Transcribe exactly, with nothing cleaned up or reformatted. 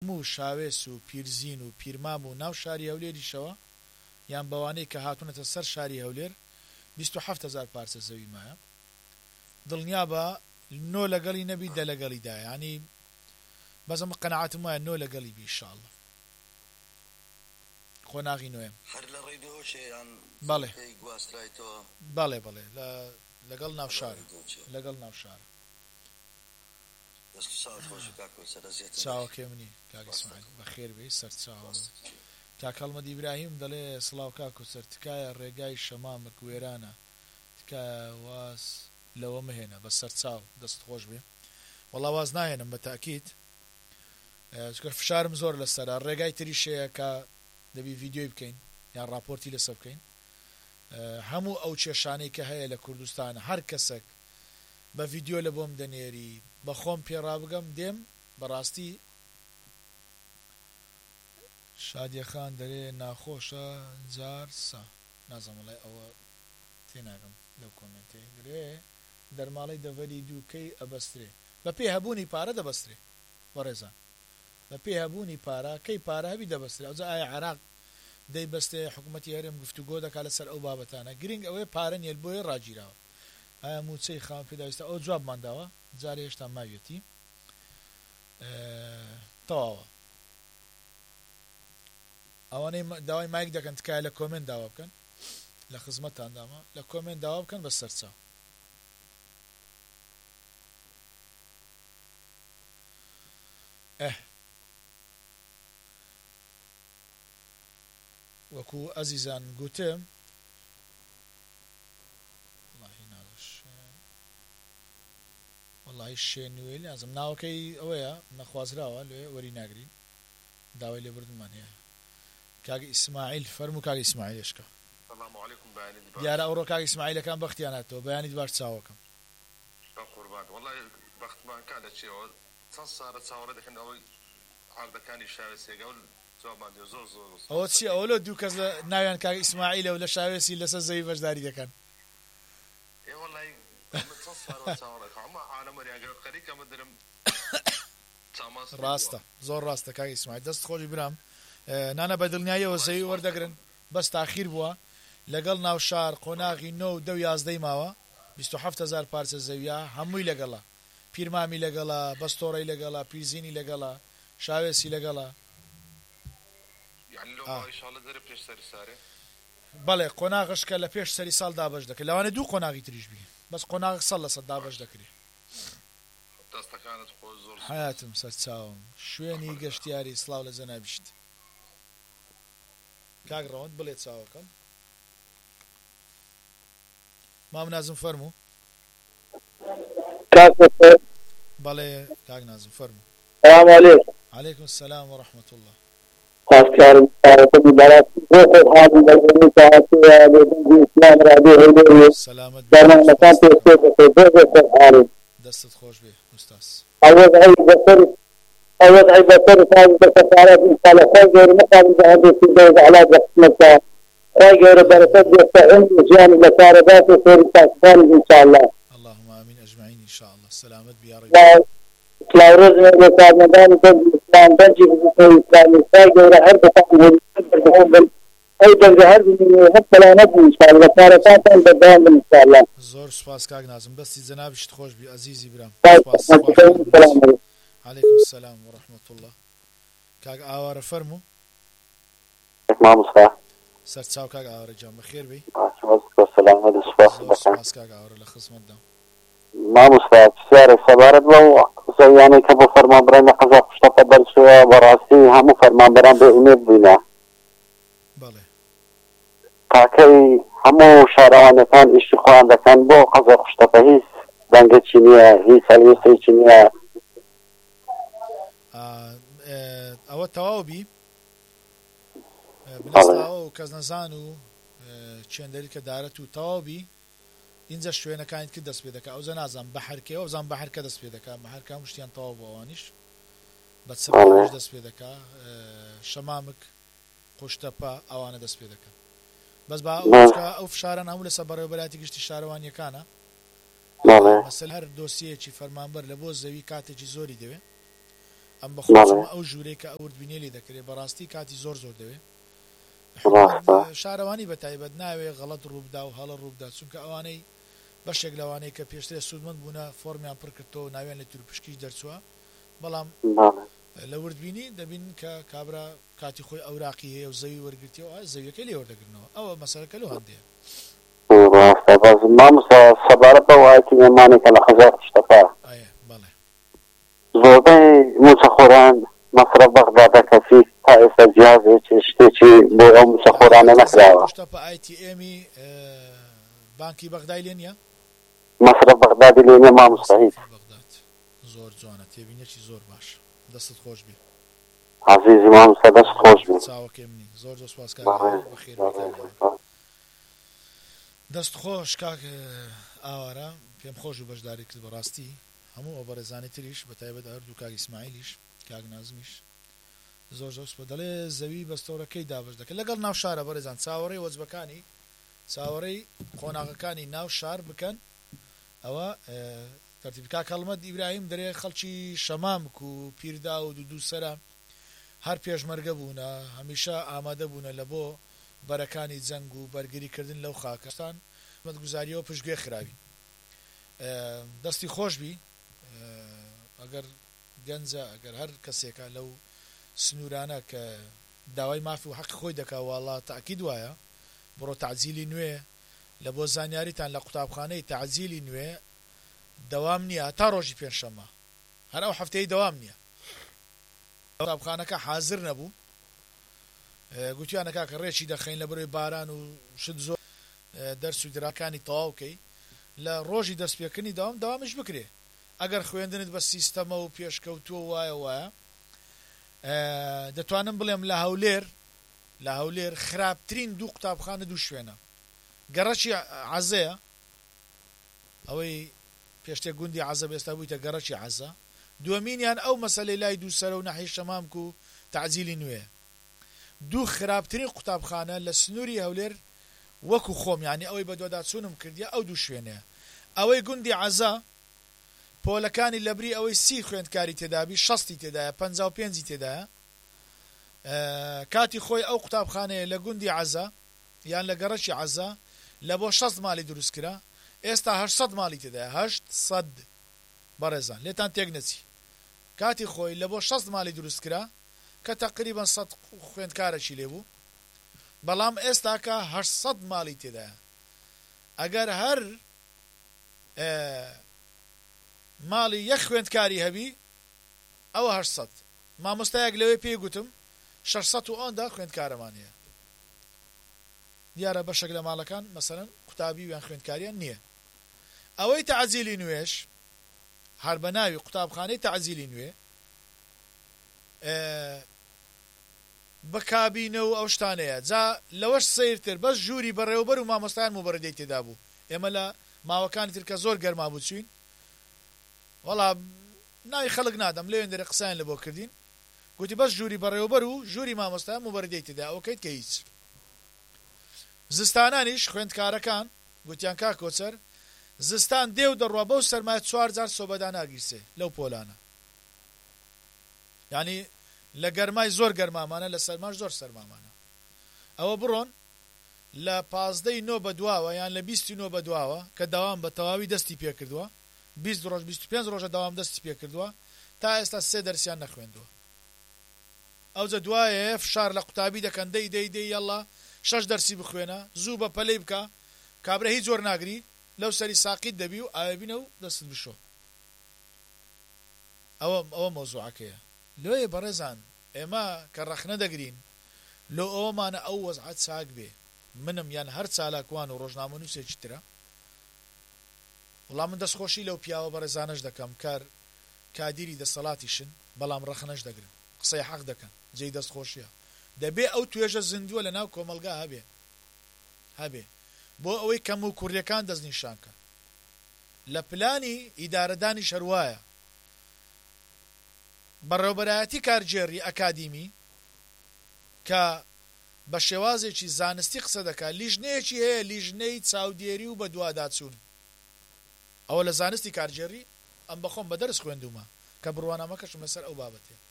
هەموو شاوێس و پیرزین و پیرمام و ناو شاری هەولێریشەوە یان بەوانەی کە هاتوونەتە سەر شاری هەولێر بیست و حەفت هەزار پارچە زەوی مایە دڵنیا بە نۆ لەگەڵی نەبی دە لەگەڵیدا ینی بەزم قەنەعەتم وایە نۆ لەگەڵی بی ئینشاءڵڵا خۆناغی نوێم بەڵێ بەڵێ بەڵێ لەگەڵ ناو شارە لەگەڵ ناو شارە چاوەکێ منی کاک ئیسماعیل بەخێر بێ سەر چاوە کاک هەڵمەد ئیبراهیم دەڵێ سڵاو کاک و سەر تکایە ڕێگای شەمامک وێرانە تکایە واز لەوە مهێنە بە سەر چاو دەست خۆش بێ وەڵا واز ناهێنم بە تاکید چکە فشارم زۆر لەسەرە ڕێگای تریشەیە کە دەبی ڤیدیۆی بکەین یان راپۆرتی لەسەر بکەین هەموو ئەو کێشانەی کە هەیە لە کوردستانە هەر کەسێک بە ڤیدیۆ لە بۆم دەنێری بە خۆم پێڕابگەم دێم بەڕاستی شادیەخان دەرێ ناخۆشە جار سا نازەمەڵێ ئەوە تێناگەم لەو کۆمنتێ درێ دەرماڵی دەڤەری دووکەی ئەبەسترێ بە پێ هەبوونی پارە دەبەسترێ وەڕێزان بە پێ هەبوونی پارە کەی پارە هەبی دەبەسترێ ئەوجا ئایا عێراق دەیبەستێ حکوومەتی هەرێم گفتوگۆ دەکات لەسەر ئەو بابەتانە گرنگ ئەوەی پارە نیە بۆیە ڕاگیراوە ئایا موچەی خاوەن پێداویستە ئەو جوابمان داوە جارێ هێشتا ماوێتی تەواوە ئەوانەی داوای مایک دەکەن تکایە لە کۆمنت داوا بکەن لە خزمەتان داما لە کۆمنت داوا بکەن بە سەرچاو ئەه وەکو ئەزیزان گوتم وەڵی شێنوێ لازم ناوەکەی ئەوەیە نەخوازراوە لێ وەری ناگرین داوای لێ بردنمان هەیە کاک ئیسماعیل فەرموو کاک ئیسماعیل ێشکە دیارە ئەوڕۆ کاک ئیسماعیلەکان بەختیاناتەوە بەیانی دوبار چاوەکەم قوربان وەڵی بەختمان کا لە چێەوە چەند سارە چاوەڕێ دەکەن ئەوەی عەردەکانی شاوێسێگە و جوابمان دێ زۆر زۆر ئەوە چی ئەوە لە دوو کەس لە ناویان کاک ئیسماعیلە و لە شاوێسی لەسەر زەوی بەشداری دەکەن ڕاستە زۆر ڕاستە کاک ئیسماعیل دەست خۆشی برام نانە بە دڵنیاییەوە زەوی وەردەگرن بەس تاخیر بووە لەگەڵ ناو شار قۆناغی نۆ و دە و یازدەی ماوە بیست و حەفت هەزار پارچە زەویە هەمووی لەگەڵا پیرمامی لەگەڵا بەستۆڕەی لەگەڵا پیرزینی لەگەڵا شاوێسی لەگەڵا بەڵێ قۆناغش کە لە پێش سەری ساڵ دابەش دەکرێت لەوانێ دوو قۆناغی تریش بی بەس قۆناغ سەڵ لەسەد دابەش دەکرێت حیاتم سەر چاوم شوێنی گەشتیاری سڵاو لە جەنابیشت کاک ڕەوەند بڵێ چاوەکەم مام نازم فەرموو بەڵێ کاک نازم فەرموو السلام عليكم عليكم السلام ورحمة الله خاصكار مباركة مبارك روح هذه الأمور تعطيها للإسلام راديو سلامت برنامج مكان تسوق في حالي دستت خوش به أستاذ أول عيب بصر أول عيب بصر هذه السفارات إن شاء الله خير غير مقابل هذه السيدة على وقت مكة خير بركات يستعين جانب المساربات وخير التعبان إن شاء الله اللهم آمين أجمعين إن شاء الله سلامت بيا رجل كلاورز من الإسلام الإسلام بنجي الإسلام الفاجر ولا هرب تقول أيضا ظهر من حتى لا نبي إن شاء الله فارقات عند الدوام إن شاء الله زور سپاس كاك نازم بس جناب اشتخوش بي عزيزي برام سپاس عليكم السلام ورحمة الله كاك آوار فرمو ما مصباح سر تساو كاك آوار جام بخير بي السلام عليكم زور سپاس كاك آوار لخصمت دام ما مصباح سيارة سبارت لو يعني كبو فرمان بران قضاء خشطة برشوة براسي همو فرمان بران بإميد بينا بله تاكي همو شاروان كان اشتخوان دا كان بو قضاء خشطة هيس دنگه چينيا هيس اليسي چينيا او تواو بي بنسلا او كزنزانو چندري كدارتو تواو بي اینجا شوێنەکانی کرد دەست پێ دەکات ئەو زەنازان بەحرکەوە زان بەحرکە دەست پێ دەکات بەحرکە مشتیان تەواو بۆ ئەوانیش بە چڕش دەست پێ دەکات شەمامک قوشتەپە ئەوانە دەست پێ دەکات بەس با ئەو فشاران هەموو لەسەر بەڕێوەبەراتی گشتی شارەوانیەکانە مەسەل هەر دۆسیەکی فەرمانبەر لە بۆ زەوی کاتێکی زۆری دەوێت ئەم بەخۆم ئەو ژوورەی کە ئەو بینێ لێ دەکرێت بەڕاستی کاتی زۆر زۆر دەوێت شارەوانی بە تایبەت ناوێ غەڵەت ڕووبدا و هەڵە ڕووبدا چونکە ئەوانەی بەشێک لەوانەیە کە پێشترێ سوودمەند بوونە فۆرمیان پڕ کردەوە ناویان لە تورپشکیش دەرچووە بەڵام لە وردبینی دەبین کە کابرا کاتی خۆی ئەوراقی هەیە و زەوی وەرگرتیەوە زەویەکەی لێ وەردەگرنەوە ئەوە مەسەلەکە لەو هەندەیە مامۆستا سەبارەت بە وایەتی مێمانێکە لە خەزار شتەکە بەڵێ زۆربەی موچەخۆران مەصرف بەغداد دەکەسی تا ئێستا جیازێکی شتێکی بۆ ئەو موچەخۆرانە نەکراوە شتەپە ئای تی ئێمی بانکی بەغدای لێ نییە مەصرف بەغدادی لێ نییە مامۆستا هیچ زۆر جوانە تێبینێکی زۆر باش دەستت خۆش بێ عزیزی مامۆستا دەست خۆش بێ چاوەکەی منی زۆر زۆر سوپاسکار بەخێر دەست خۆش کاک ئاوارە پێم خۆش و بەشداری کرد بەڕاستی هەموو ئەو بەڕێزانی تریش بە تایبەت هەردوو کاک ئیسماعیلیش کاک نازمیش زۆر زۆر سوپاس دەڵێ زەوی بەستۆرەکەی دابش دەکەن لەگەڵ ناو شارە بەڕێزان چاوەڕێی وەجبەکانی چاوەڕێی قۆناغەکانی ناو شار بکەن ئەوە تەرتیبکا کەڵمەد ئیبراهیم دەرێ خەڵکی شەمامک و پیردا و دوو سەرە هەر پێشمەرگە بوونە هەمیشە ئامادە بوونە لە بۆ بەرەکانی جەنگ و بەرگریکردن لەو خاکستان مەدگوزاریەوە پشتگوێ خراوی دەستی خۆش بی ئەگەر گەنجە ئەگەر هەر کەسێکە لەو سنوورانە کە داوای مافی و حەق خۆی دەکا واڵا تاکید وایە بڕۆ تعجیلی نوێ لە بۆ زانیاریتان لە قوتابخانەی تعجیلی نوێ دەوام نییە تا ڕۆژی پێنجشەممە هەر ئەو هەفتەی دەوام نییە قوتابخانەکە حازر نەبوو گوتیانەکە کە ڕێکی دەخەین لە بەرەوەی باران و شت زۆر دەرس و دراکانی تەواوکەی لە ڕۆژی دەستپێکردنی داوام داوامش بکرێ ئەگەر خوێندنت بە سیستەمە و پێشکەوتووە وایە وایە دەتوانم بڵێم لە هەولێر لە هەولێر خراپترین دوو قوتابخانە دوو شوێنە گەڕەکی عەزەیە ئەوەی پێشتێک گوندی عەزە بێستا بوویتە گەڕەکی عەزە دووەمینیان ئەو مەسەلەی لای دوو سەرە و ناحیە شەمامک و تعجیلی نوێ دوو خراپترین قوتابخانە لە سنووری هەولێر وەکو خۆم یعنی ئەوەی بە دوواداچوونم کردیە ئەو دوو شوێنەیە ئەوەی گوندی عەزە پۆلەکانی لەبری ئەوەی سی خوێندکاری تێدابی شەستی تێدایە پەنجا و پێنجی تێدایە کاتی خۆی ئەو قوتابخانەیە لە گوندی عەزە یان لە گەڕەکی عەزە لە بۆ شەست ماڵی دروستکرا ئێستا هەشت ماڵی تێدایە هەشت سەد بەڕێزان لێتان تێک نەچی کاتی خۆی لە بۆ شەست ماڵی دروستکرا کە تقریبا سەد خوێندکارێکی لێبوو بەڵام ئێستا کە هەشت ماڵی تێدایە ئەگەر هەر ماڵی یەک خوێندکاری هەبی ئەوە هەشت مامۆستایەک لەوێ پێی گوتم شەشسەد و ئەوەندا خوێندکارەمان هەیە دیارە بەشێک لە ماڵەکان مەسەلەن قوتابی ویان خوێندکاریان نییە ئەوەی تەعجیلی نوێش هەر بە ناوی قوتابخانەی تەعجیلی نوێ بەکابینە و ئەو شتانەیە جا لەوەش سیرتر بەس ژووری بەڕێوەبەر و مامۆستایان موبەرەدەی تێدا بوو ئێمە لە ماوەکانی تر کە زۆر گەرما بوو چوین وەڵا ناوی خەڵک نادەم لەوێن دەرە قسەیان لە بۆ کردین گوتی بەس ژووری بەڕێوەبەر و ژووری مامۆستایان موبەرەدەی تێدا ئەوکەیت کە هیچ زستانانیش خوێندکارەکان گوتیان کا کۆچەر زستان دێو دەڕوا بەو سەرمایە چوار جار سۆبەدا ناگیرسێ لەو پۆلانە یعنی لە گەرمای زۆر گەرمامانە لە سەرماش زۆر سەرمامانە ئەوە بڕۆن لە پازدەی نۆ بە دواوە یان لە بیستی نۆ بە دواوە کە داوام بە تەواوی دەستی پێ کردووە بیست ڕۆژ بیست و پێنج ڕۆژە داوام دەستی پێ کردووە تا ئێستا سێ دەرسیان نەخوێندووە ئەوجە دوایە فشار لە قوتابی دەکەن دەی دەی دەی یەڵا شەش دەرسی بخوێنە زوو بە پەلەی بکە کابرا هیچ زۆر ناگری لەو سەری ساقیت دەبی و ئاوێبینە و دەستت بشۆ ئەوە ئەوە مۆزوعەکەیە لێ بەڕێزان ئێمە کە ڕەخنە دەگرین لۆ ئەوەمانە ئەو وەزعەت چاک بێ منم یان هەر چالاکوان و ڕۆژنامە نووسێکی ترە وەڵام من دەستخۆشی لەو پیاوە بەڕێزانەش دەکەم کار کادیری دەسەڵاتیشن بەڵام ڕەخنەش دەگرن قسەی حەق دەکەن جێی دەستخۆشیە دەبێ ئەو توێژە زیندووە لە ناو کۆمەلگا هەبێ هەبێ بۆ ئەوەی کەم و کوڕیەکان دەستنیشانکە لە پلانی ئیدارەدانی شەروایە بەڕێوەبەرایەتی کارجێڕی ئەکادیمی کە بە شێوازێکی زانستی قسە دەکات لیژنەیەکی هەیە لیژنەی چاودێری و بە دوواداچوون ئەوە لە زانستی کارجێڕی ئەم بەخۆم بە دەرس خوێندومە کە بڕوانامەکەشم لەسەر ئەو بابەتێ